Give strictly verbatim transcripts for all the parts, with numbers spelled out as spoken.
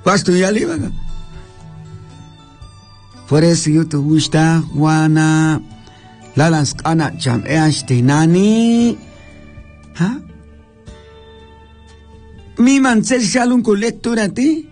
Vas tú ya le iba. Por eso yo te gusta, Juana, la las cana cham easte nani, ¿ah? Mi man se shalun con lectura ti.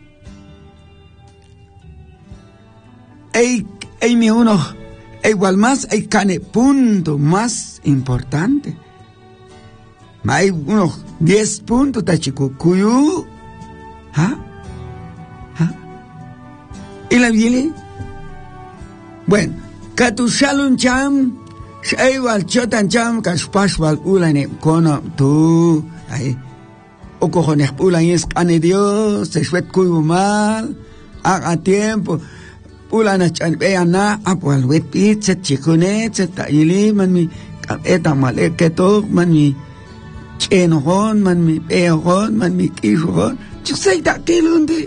Ey, ey mi uno, igual más, hay cane punto más importante. Hay unos diez puntos, tachico, cuyu, ¿ah? ¿Ah? ¿Y la viene? Bueno, katu shalun cham, igual chotan cham, kaspash wal ulane kono tu, ay, o cojones ulan es cane Dios, se suet cuyu mal, a tiempo. Ulana chan beana apwal wet pizza chikune ta ili man mi eta male keto man mi chenogon man mi peogon man mi kishogon chisay da kilundi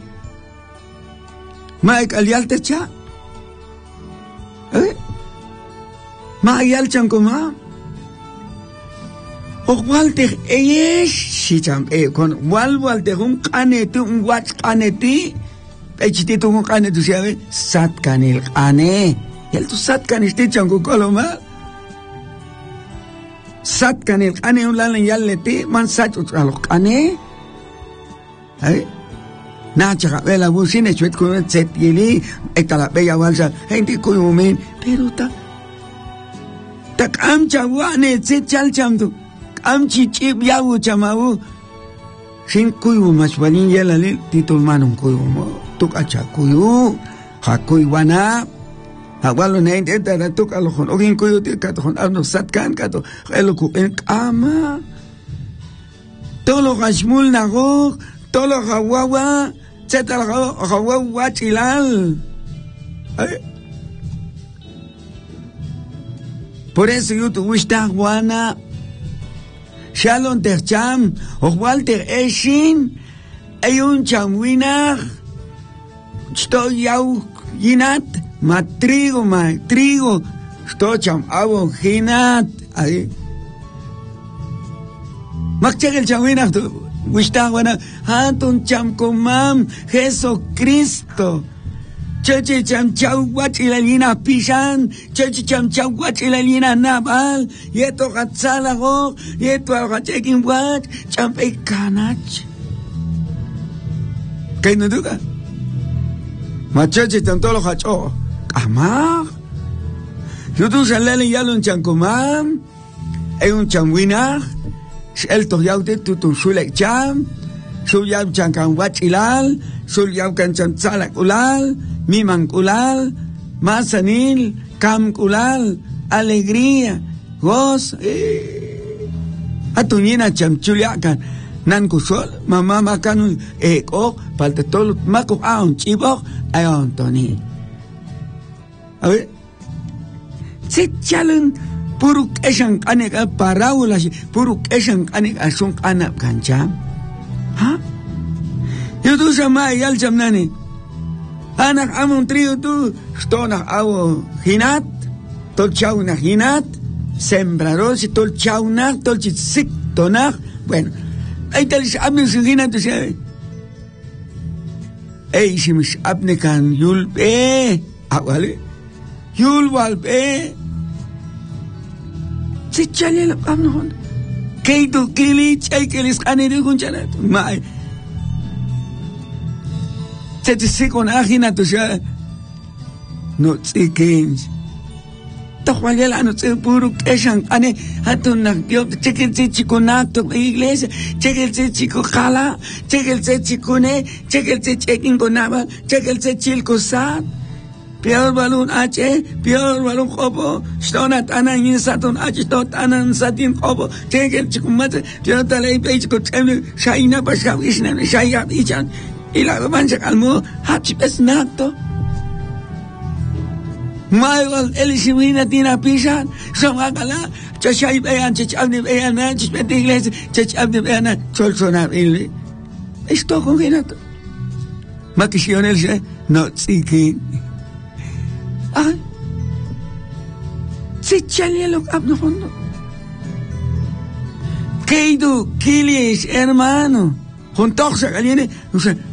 Mike alialte cha eh ma yal chan kuma o walter eyesh si cham e kon wal walter un kaneti un watch kaneti Echiti tu un cane tu sabe sat canil ane el tu sat canis te chango coloma sat canil ane un lan yallete man sat a los cane eh na chaga vela busine chuet con set yeli eta la bella balsa gente kuyumin pero ta ta amcha wane set chal chamdu amchi chip yawu chamawu sin kuyu mas walin yalale titul manum kuyu tuk acha kuyu hakuy wana hawalo na inte tara tuk alohon ogin kuyu ti katon ano satkan kato elo ku en kama tolo hashmul nago tolo hawawa chetal hawawa chilal por eso yo tu gusta wana shalom tercham o walter eshin hay un chamwinach estoy yau yinat ma trigo ma trigo estoy cham abo hinat ahí mak chegel chamwina tu wishta wana hatun cham komam Jesucristo chachi cham chau wachilalina pishan chachi cham chau wachilalina nabal yeto gatsala go yeto gachekin wat cham pe kanach kay nuduga Machachi tanto lo hacho, ama. Yo tu salale ya lo chankomam, hay un chamwina, el to yaute tu tu shulek cham, shul yam chankan wachilal, shul yam kan chantzala kulal, miman kulal, masanil, kam kulal, alegría, goz, atuñina chamchuliakan. Nan kusol, mamá makan eh oh, palta todo mako aun chibo ayon toni. A ver, si chalen puruk esang anek parawla si puruk esang anek asung anak kanjam, ha? Yo tu sama yal jam nani, anak amon trio tu stona awo hinat, tol chau na hinat, sembraros si tol chau na tol chitsik tonak, bueno. Ay talis abne sugina tu sabe. Ay si mis abne kan yul be, awale, yul wal be. Si chale la abne hon. Kay tu kili chay kilis kaniri kunchana tu mai. Se te sikon agina tu sabe. No tsikins. Tahualela no se puro keshan ane hatun na yo cheque el chico nato iglesia cheque el chico jala cheque el chico ne cheque el chequin conaba cheque el chilco sat peor balón h peor balón hopo stona tana in saton h tot anan satin hopo cheque el chico mate yo tale page ko temne shaina pasha isna shaya ichan y la mancha calmo hachipes nato Mayal elishimina tina pishan samagala chachay bayan chachabni bayan na chipete iglesia chachabni bayan na cholsona ili esto con ginato makishionel se no tsikin ah si chale lo abno fondo keidu kilis hermano juntos se viene o sea